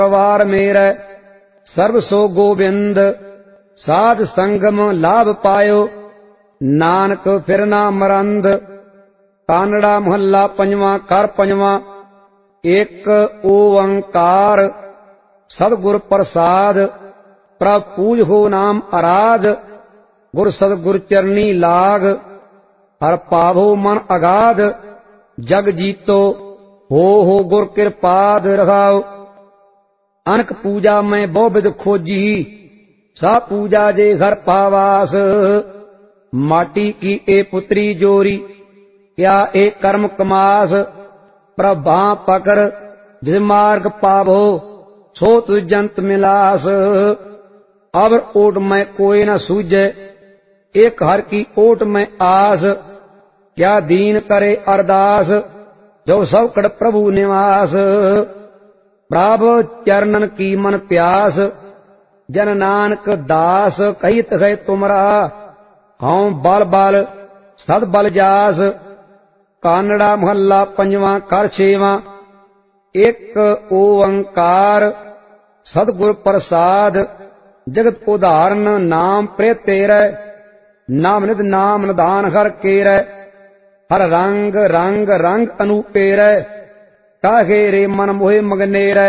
वार मेरे सर्व सो गोविंद साध संगम लाभ पायो नानक फिर ना मरंद। कानड़ा मोहल्ला पंजवा कर पंजवा। एक ओंकार सतगुर प्रसाद प्रभ पूज हो नाम आराध। गुर सतगुर चरनी लाग हर पावो मन अगाध। जग जीतो हो गुर कृपाद रखाओ। अनक पूजा में बहु विध खोजी सा पूजा जे घर पावास। माटी की ए पुत्री जोरी क्या ए कर्म कमास। प्रभा पकर जिस मार्ग पावो सो तुझ जंत मिलास। अब ओट में कोई न सूझे एक हर की ओट में आस। क्या दीन करे अरदास जो सब कड़ प्रभु निवास। प्रभ चरणन की मन प्यास जन नानक दास। कहित है तुमरा हऊं बल बल सद बल जास। कानड़ा मोहल्ला पंजवा कर छेवा। एक ओंकार सतगुर प्रसाद जगत उदाहरण नाम प्रे तेरे। नाम निध नाम निधान हर केरे हर रंग रंग रंग अनुपेरे। काहे रे मन मोहे मगनेरे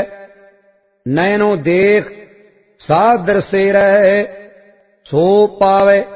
नयनो देख सादर से रहे सो पावे।